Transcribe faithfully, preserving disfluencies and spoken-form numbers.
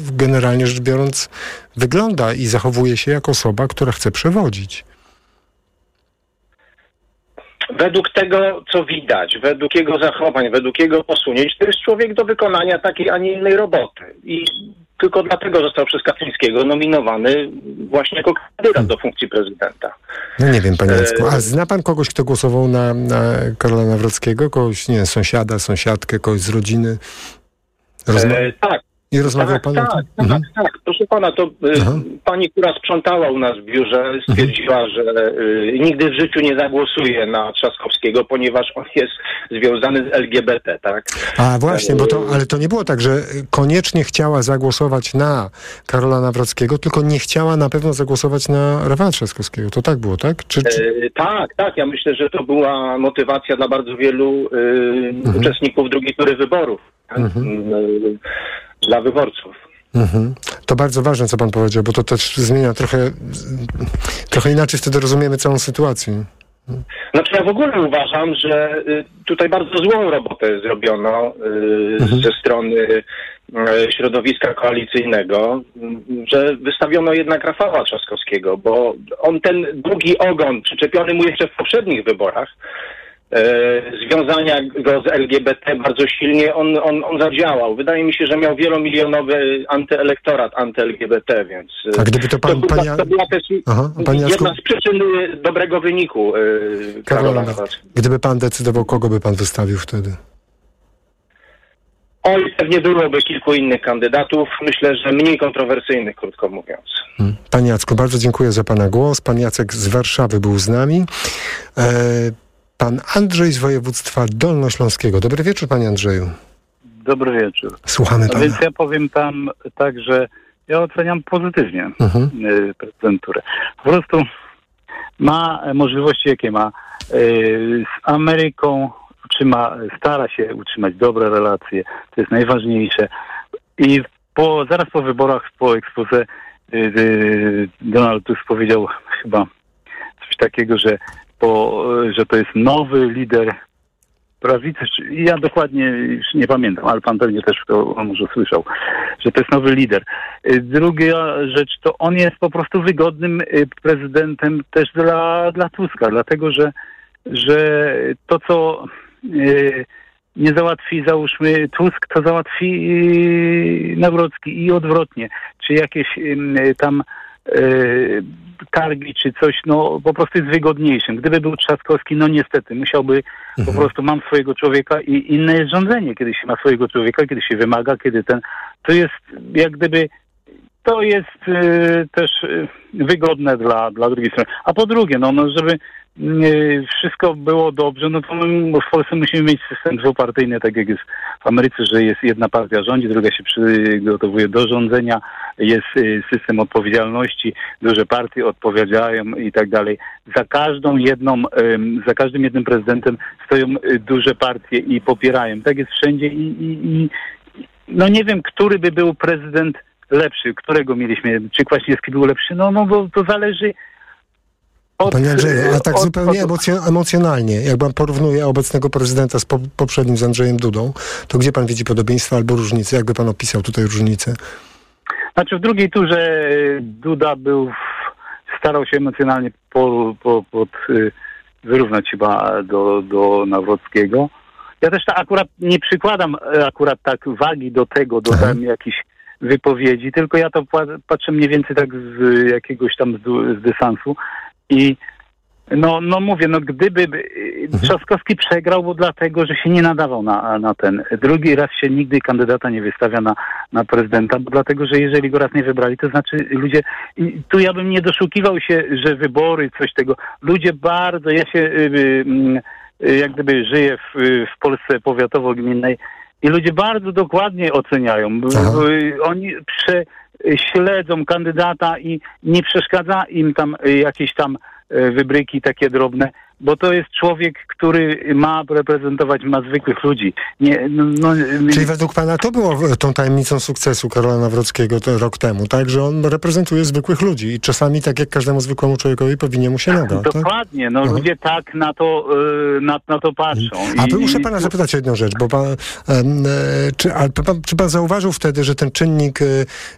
generalnie rzecz biorąc wygląda i zachowuje się jak osoba, która chce przewodzić. Według tego, co widać, według jego zachowań, według jego posunięć, to jest człowiek do wykonania takiej, a nie innej roboty. I tylko dlatego został przez Kaczyńskiego nominowany właśnie jako kandydat do funkcji prezydenta. No nie wiem, panie Jacku, a zna pan kogoś, kto głosował na, na Karola Nawrockiego? Kogoś, nie wiem, sąsiada, sąsiadkę, kogoś z rodziny? Rozma- e, tak. I rozmawiał tak, pan tak, o tym? tak, Mhm. tak, tak. Proszę pana, to y, pani, która sprzątała u nas w biurze, stwierdziła, mhm. że y, nigdy w życiu nie zagłosuje na Trzaskowskiego, ponieważ on jest związany z L G B T, tak? A właśnie, bo to, ale to nie było tak, że koniecznie chciała zagłosować na Karola Nawrockiego, tylko nie chciała na pewno zagłosować na Rafała Trzaskowskiego. To tak było, tak? Czy, czy... E, tak, tak. Ja myślę, że to była motywacja dla bardzo wielu y, mhm. uczestników drugiej tury wyborów. Mhm. Y, dla wyborców. Mhm. To bardzo ważne, co pan powiedział, bo to też zmienia trochę, trochę inaczej wtedy rozumiemy całą sytuację. Znaczy ja w ogóle uważam, że y, tutaj bardzo złą robotę zrobiono y, mhm. ze strony y, środowiska koalicyjnego, y, że wystawiono jednak Rafała Trzaskowskiego, bo on ten długi ogon przyczepiony mu jeszcze w poprzednich wyborach, E, związania go z L G B T bardzo silnie, on, on, on zadziałał. Wydaje mi się, że miał wielomilionowy antyelektorat anty-L G B T, więc a gdyby to pan, to, była, pan, to była też aha, jedna Jacku... z przyczyn dobrego wyniku e, Karola Nawrockiego. Gdyby pan decydował, kogo by pan wystawił wtedy? Oj, pewnie byłoby kilku innych kandydatów. Myślę, że mniej kontrowersyjnych, krótko mówiąc. Hmm. Panie Jacku, bardzo dziękuję za pana głos. Pan Jacek z Warszawy był z nami. E... Pan Andrzej z województwa dolnośląskiego. Dobry wieczór, panie Andrzeju. Dobry wieczór. Słuchamy pana. No więc ja powiem tam tak, że ja oceniam pozytywnie mhm. prezydenturę. Po prostu ma możliwości, jakie ma. Z Ameryką utrzyma, stara się utrzymać dobre relacje. To jest najważniejsze. I po, zaraz po wyborach, po expose Donald Tusk powiedział chyba coś takiego, że Po, że to jest nowy lider prawicy. Ja dokładnie już nie pamiętam, ale pan pewnie też to może słyszał, że to jest nowy lider. Druga rzecz, to on jest po prostu wygodnym prezydentem też dla, dla Tuska, dlatego że, że to, co nie załatwi, załóżmy, Tusk, to załatwi Nawrocki i odwrotnie. Czy jakieś tam targi czy coś, no po prostu jest wygodniejszym. Gdyby był Trzaskowski, no niestety, musiałby mhm. po prostu, mam swojego człowieka i inne jest rządzenie, kiedy się ma swojego człowieka, kiedy się wymaga, kiedy ten, to jest jak gdyby, to jest y, też y, wygodne dla, dla drugiej strony. A po drugie, no, no żeby y, wszystko było dobrze, no to my w Polsce musimy mieć system dwupartyjny, tak jak jest w Ameryce, że jest jedna partia rządzi, druga się przygotowuje do rządzenia, jest y, system odpowiedzialności, duże partie odpowiadają i tak dalej. Za każdą jedną, y, za każdym jednym prezydentem stoją y, duże partie i popierają. Tak jest wszędzie i, i, i no nie wiem, który by był prezydent lepszy, którego mieliśmy, czy Kwaśniewski był lepszy, no, no bo to zależy od... Panie Andrzeju, a tak od, zupełnie od, emocjo- emocjonalnie, jak pan porównuje obecnego prezydenta z po- poprzednim, z Andrzejem Dudą, to gdzie pan widzi podobieństwa albo różnice? Jakby pan opisał tutaj różnice? Znaczy w drugiej turze Duda był, starał się emocjonalnie po, po, pod, wyrównać chyba do, do Nawrockiego. Ja też ta akurat nie przykładam akurat tak wagi do tego, do tam jakichś wypowiedzi, tylko ja to patrzę mniej więcej tak z jakiegoś tam z, z dystansu i no, no mówię, no gdyby mhm. Trzaskowski przegrał, bo dlatego, że się nie nadawał na, na ten. Drugi raz się nigdy kandydata nie wystawia na, na prezydenta, bo dlatego, że jeżeli go raz nie wybrali, to znaczy ludzie, i tu ja bym nie doszukiwał się, że wybory, coś tego, ludzie bardzo, ja się y, y, jak gdyby żyję w, w Polsce powiatowo-gminnej, i ludzie bardzo dokładnie oceniają. Aha. Oni śledzą kandydata i nie przeszkadza im tam jakieś tam wybryki takie drobne, bo to jest człowiek, który ma reprezentować, ma zwykłych ludzi. Nie, no, no, Czyli według pana to było tą tajemnicą sukcesu Karola Nawrockiego to rok temu, tak? Że on reprezentuje zwykłych ludzi i czasami tak jak każdemu zwykłemu człowiekowi powinien mu się nadać. Dokładnie, tak? No Aha. ludzie tak na to, na, na to patrzą. A I, muszę pana zapytać o jedną rzecz, bo pan, e, czy, a, pan, czy pan zauważył wtedy, że ten czynnik